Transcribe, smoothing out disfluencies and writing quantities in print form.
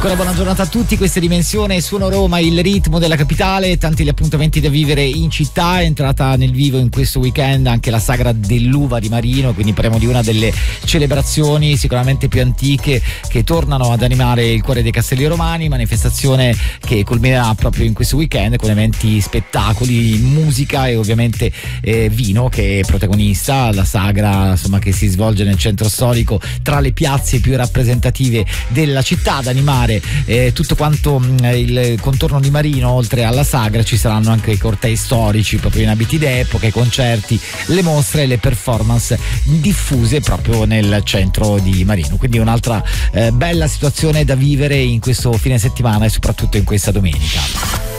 Ancora buona giornata a tutti, questa è Dimensione Suono Roma, il ritmo della capitale, tanti gli appuntamenti da vivere in città. È entrata nel vivo in questo weekend anche la sagra dell'uva di Marino, quindi parliamo di una delle celebrazioni sicuramente più antiche che tornano ad animare il cuore dei Castelli Romani, manifestazione che culminerà proprio in questo weekend con eventi, spettacoli, musica e ovviamente vino che è protagonista. La sagra insomma che si svolge nel centro storico tra le piazze più rappresentative della città. Ad animare tutto quanto il contorno di Marino, oltre alla sagra ci saranno anche i cortei storici proprio in abiti d'epoca, i concerti, le mostre e le performance diffuse proprio nel centro di Marino, quindi un'altra bella situazione da vivere in questo fine settimana e soprattutto in questa domenica.